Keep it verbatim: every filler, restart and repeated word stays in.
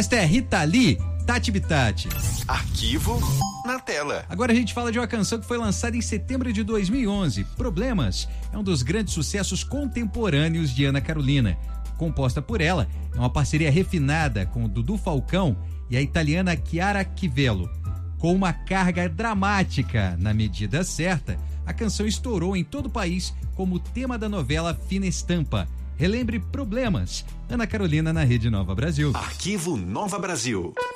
Esta é Rita Lee, Tati Bitati. Arquivo na tela. Agora a gente fala de uma canção que foi lançada em setembro de dois mil e onze. Problemas é um dos grandes sucessos contemporâneos de Ana Carolina. Composta por ela, é uma parceria refinada com o Dudu Falcão e a italiana Chiara Chivello. Com uma carga dramática na medida certa, a canção estourou em todo o país como tema da novela Fina Estampa. Relembre Problemas, Ana Carolina na Rede Nova Brasil. Arquivo Nova Brasil.